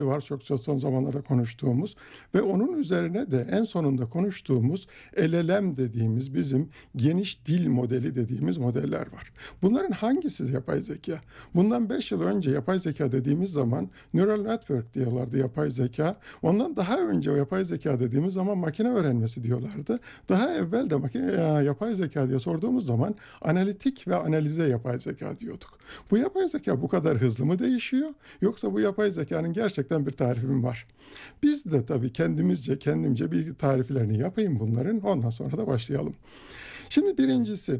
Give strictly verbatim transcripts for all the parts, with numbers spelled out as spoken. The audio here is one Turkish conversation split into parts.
var çokça son zamanlarda konuştuğumuz ve onun üzerine de en sonunda konuştuğumuz L L M dediğimiz bizim geniş dil modeli dediğimiz modeller var. Bunların hangisi yapay zeka? Bundan beş yıl önce yapay zeka dediğimiz zaman neural network diyorlardı yapay zeka. Ondan daha önce yapay zeka dediğimiz zaman makine öğrenmesi diyorlardı. Daha evvel de makine, yapay zeka diye sorduğumuz zaman analitik ve analize yapay zeka diyorduk. Bu yapay zeka bu kadar hızlı mı değişiyor? Yoksa bu yapay zekanın gerçekten bir tarifi mi var? Biz de tabii kendimizce, kendimce bir tariflerini yapayım bunların. Ondan sonra da başlayalım. Şimdi birincisi,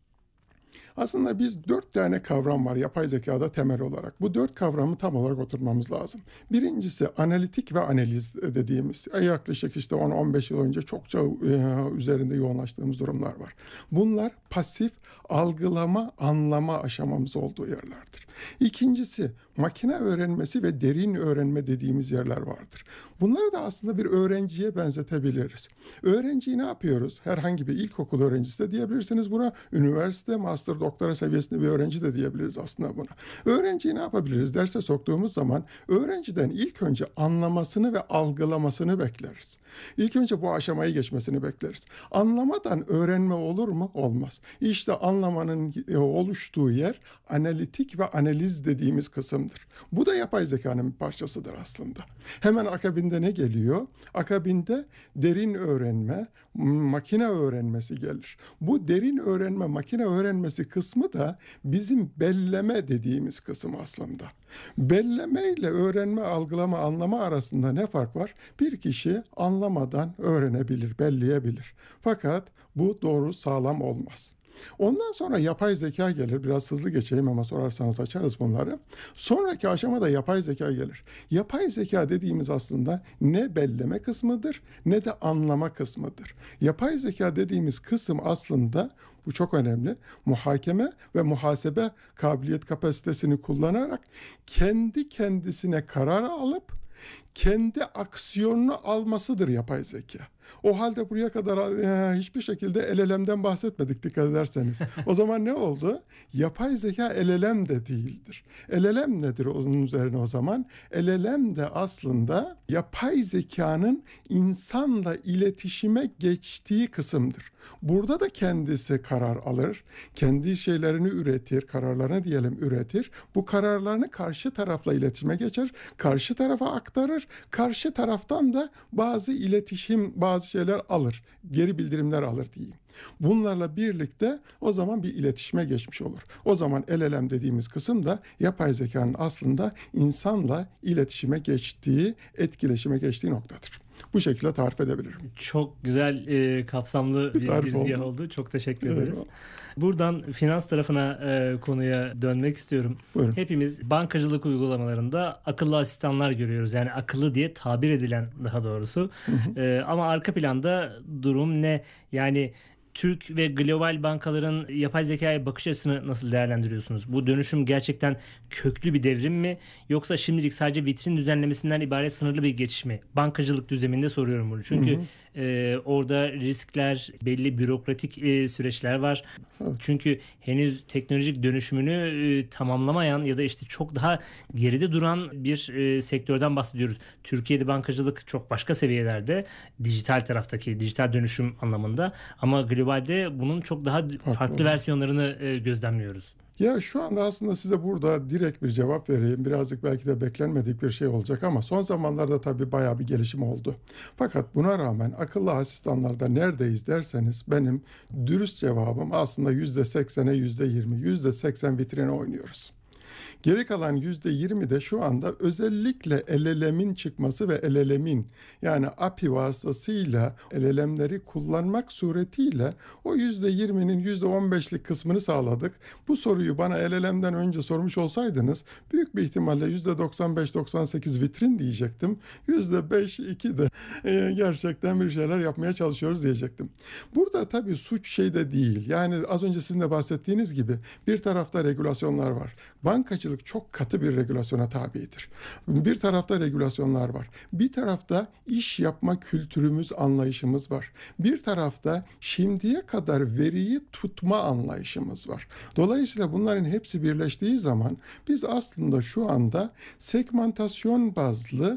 aslında biz dört tane kavram var yapay zekada temel olarak. Bu dört kavramı tam olarak oturtmamız lazım. Birincisi analitik ve analiz dediğimiz yaklaşık işte on on beş yıl önce çokça üzerinde yoğunlaştığımız durumlar var. Bunlar pasif algılama, anlama aşamamız olduğu yerlerdir. İkincisi makine öğrenmesi ve derin öğrenme dediğimiz yerler vardır. Bunları da aslında bir öğrenciye benzetebiliriz. Öğrenciyi ne yapıyoruz? Herhangi bir ilkokul öğrencisi de diyebilirsiniz buna. Üniversite, master, doktora seviyesinde bir öğrenci de diyebiliriz aslında buna. Öğrenciyi ne yapabiliriz? Derse soktuğumuz zaman öğrenciden ilk önce anlamasını ve algılamasını bekleriz. İlk önce bu aşamayı geçmesini bekleriz. Anlamadan öğrenme olur mu? Olmaz. İşte anlamanın oluştuğu yer analitik ve analiz dediğimiz kısımdır. Bu da yapay zekanın bir parçasıdır aslında. Hemen akabinde ne geliyor? Akabinde derin öğrenme, makine öğrenmesi gelir. Bu derin öğrenme, makine öğrenmesi kısmı da bizim belleme dediğimiz kısım aslında. Belleme ile öğrenme, algılama, anlama arasında ne fark var? Bir kişi anlamadan öğrenebilir, belleyebilir. Fakat bu doğru, sağlam olmaz. Ondan sonra yapay zeka gelir. Biraz hızlı geçeyim ama sorarsanız açarız bunları. Sonraki aşamada yapay zeka gelir. Yapay zeka dediğimiz aslında ne belleme kısmıdır ne de anlama kısmıdır. Yapay zeka dediğimiz kısım aslında bu çok önemli. Muhakeme ve muhasebe kabiliyet kapasitesini kullanarak kendi kendisine karar alıp kendi aksiyonunu almasıdır yapay zeka. O halde buraya kadar e, hiçbir şekilde L L M'den bahsetmedik dikkat ederseniz. O zaman ne oldu? Yapay zeka L L M de değildir. L L M nedir onun üzerine o zaman? L L M de aslında yapay zekanın insanla iletişime geçtiği kısımdır. Burada da kendisi karar alır, kendi şeylerini üretir, kararlarını diyelim üretir. Bu kararlarını karşı tarafla iletişime geçer, karşı tarafa aktarır, karşı taraftan da bazı iletişim, bazı şeyler alır, geri bildirimler alır diyeyim. Bunlarla birlikte o zaman bir iletişime geçmiş olur. O zaman L L M dediğimiz kısım da yapay zekanın aslında insanla iletişime geçtiği, etkileşime geçtiği noktadır. Bu şekilde tarif edebilirim. Çok güzel, e, kapsamlı bir, bir girizgah oldu. oldu. Çok teşekkür ederiz. Eyvallah. Buradan finans tarafına e, konuya dönmek istiyorum. Buyurun. Hepimiz bankacılık uygulamalarında akıllı asistanlar görüyoruz. Yani akıllı diye tabir edilen daha doğrusu. Hı hı. E, ama arka planda durum ne? Yani Türk ve global bankaların yapay zekaya bakış açısını nasıl değerlendiriyorsunuz? Bu dönüşüm gerçekten köklü bir devrim mi? Yoksa şimdilik sadece vitrin düzenlemesinden ibaret sınırlı bir geçiş mi? Bankacılık düzleminde soruyorum bunu. Çünkü hı hı. E, orada riskler, belli bürokratik e, süreçler var. Evet. Çünkü henüz teknolojik dönüşümünü e, tamamlamayan ya da işte çok daha geride duran bir e, sektörden bahsediyoruz. Türkiye'de bankacılık çok başka seviyelerde, dijital taraftaki dijital dönüşüm anlamında, ama globalde bunun çok daha farklı, farklı versiyonlarını e, gözlemliyoruz. Ya şu anda aslında size burada direkt bir cevap vereyim. Birazcık belki de beklenmedik bir şey olacak ama son zamanlarda tabii bayağı bir gelişim oldu. Fakat buna rağmen akıllı asistanlarda neredeyiz derseniz benim dürüst cevabım aslında yüzde seksene yüzde yirmi, yüzde seksen vitrine oynuyoruz. Geri kalan yüzde yirmi de şu anda özellikle L L M'in çıkması ve L L M'in yani A P I vasıtasıyla L L M'leri kullanmak suretiyle o yüzde yirminin yüzde on beşlik kısmını sağladık. Bu soruyu bana L L M'den önce sormuş olsaydınız büyük bir ihtimalle yüzde doksan beş doksan sekiz vitrin diyecektim. yüzde beş iki de e, gerçekten bir şeyler yapmaya çalışıyoruz diyecektim. Burada tabii suç şeyde değil. Yani az önce sizin de bahsettiğiniz gibi bir tarafta regülasyonlar var. Bankacılık çok katı bir regülasyona tabidir. Bir tarafta regülasyonlar var. Bir tarafta iş yapma kültürümüz, anlayışımız var. Bir tarafta şimdiye kadar veriyi tutma anlayışımız var. Dolayısıyla bunların hepsi birleştiği zaman biz aslında şu anda segmentasyon bazlı